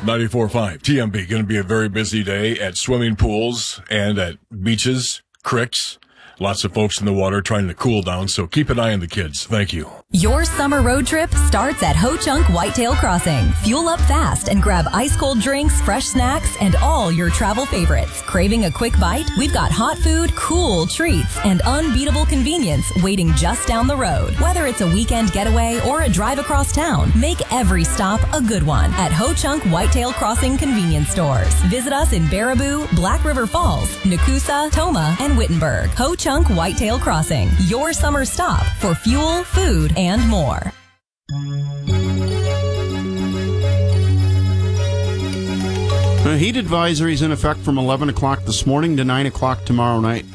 94.5 TMB. Going to be a very busy day at swimming pools and at beaches, creeks. Lots of folks in the water trying to cool down, so keep an eye on the kids. Thank you. Your summer road trip starts at Ho Chunk Whitetail Crossing. Fuel up fast and grab ice-cold drinks, fresh snacks, and all your travel favorites. Craving a quick bite? We've got hot food, cool treats, and unbeatable convenience waiting just down the road. Whether it's a weekend getaway or a drive across town, make every stop a good one at Ho Chunk Whitetail Crossing convenience stores. Visit us in Baraboo, Black River Falls, Nakusa, Toma, and Wittenberg. Ho Chunk Whitetail Crossing, your summer stop for fuel, food, and more. A heat advisory is in effect from 11 o'clock this morning to 9 o'clock tomorrow night.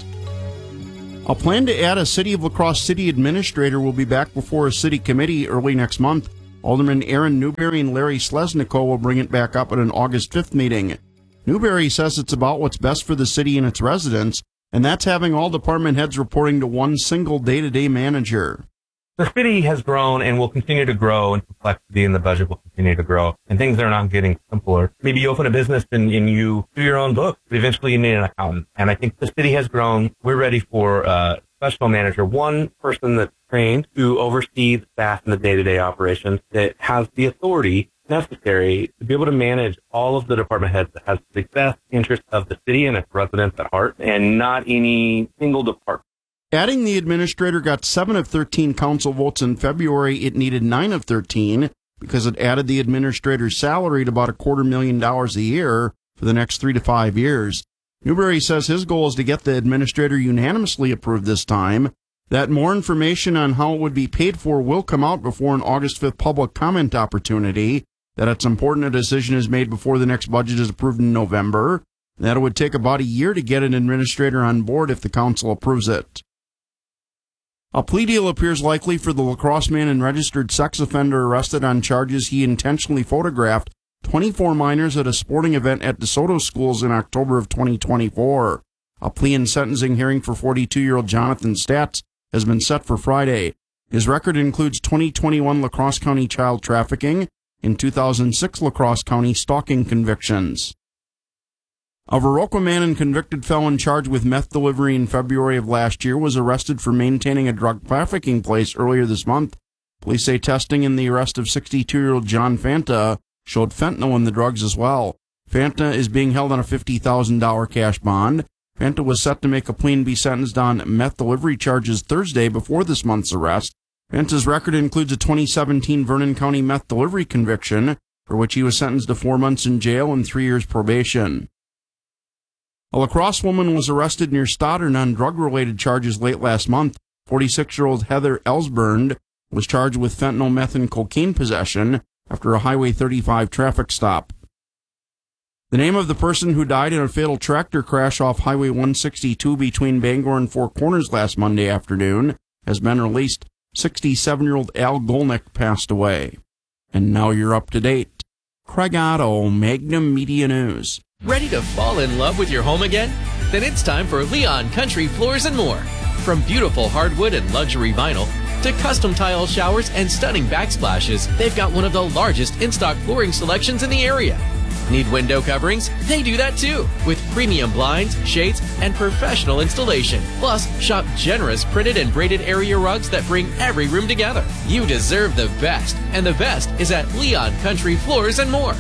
A plan to add a City of La Crosse city administrator will be back before a city committee early next month. Alderman Aaron Newberry and Larry Slesniko will bring it back up at an August 5th meeting. Newberry says it's about what's best for the city and its residents, and that's having all department heads reporting to one single day-to-day manager. The city has grown and will continue to grow, and complexity in the budget will continue to grow, and things are not getting simpler. Maybe you open a business and you do your own book, but eventually you need an accountant. And I think the city has grown. We're ready for a professional manager, one person that's trained to oversee the staff and the day-to-day operations, that has the authority necessary to be able to manage all of the department heads, that has the best interest of the city and its residents at heart, and not any single department. Adding the administrator got 7 of 13 council votes in February. It needed 9 of 13 because it added the administrator's salary to about $250,000 a year for the next 3 to 5 years. Newberry says his goal is to get the administrator unanimously approved this time. That more information on how it would be paid for will come out before an August 5th public comment opportunity. That it's important a decision is made before the next budget is approved in November. That it would take about a year to get an administrator on board if the council approves it. A plea deal appears likely for the La Crosse man and registered sex offender arrested on charges he intentionally photographed 24 minors at a sporting event at DeSoto schools in October of 2024. A plea and sentencing hearing for 42-year-old Jonathan Statz has been set for Friday. His record includes 2021 La Crosse County child trafficking and 2006 La Crosse County stalking convictions. A Viroqua man and convicted felon charged with meth delivery in February of last year was arrested for maintaining a drug trafficking place earlier this month. Police say testing in the arrest of 62-year-old John Fanta showed fentanyl in the drugs as well. Fanta is being held on a $50,000 cash bond. Fanta was set to make a plea and be sentenced on meth delivery charges Thursday before this month's arrest. Fanta's record includes a 2017 Vernon County meth delivery conviction, for which he was sentenced to 4 months in jail and 3 years probation. A La Crosse woman was arrested near Stoddard on drug-related charges late last month. 46-year-old Heather Ellsburn was charged with fentanyl, meth, and cocaine possession after a Highway 35 traffic stop. The name of the person who died in a fatal tractor crash off Highway 162 between Bangor and Four Corners last Monday afternoon has been released. 67-year-old Al Golnick passed away. And now you're up to date. Craig Otto, Magnum Media News. Ready to fall in love with your home again? Then it's time for Leon Country Floors and More. From beautiful hardwood and luxury vinyl to custom tile showers and stunning backsplashes, they've got one of the largest in-stock flooring selections in the area. Need window coverings? They do that too, with premium blinds, shades, and professional installation. Plus, shop generous printed and braided area rugs that bring every room together. You deserve the best, and the best is at Leon Country Floors and More.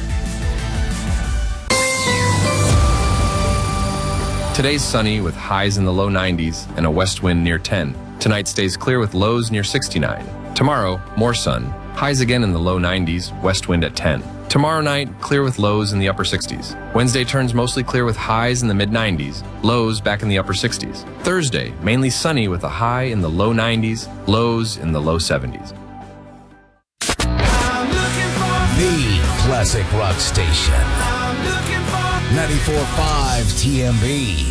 Today's sunny with highs in the low 90s and a west wind near 10. Tonight stays clear with lows near 69. Tomorrow, more sun, highs again in the low 90s, west wind at 10. Tomorrow night, clear with lows in the upper 60s. Wednesday turns mostly clear with highs in the mid-90s, lows back in the upper 60s. Thursday, mainly sunny with a high in the low 90s, lows in the low 70s. The classic rock station. 94.5 TMB.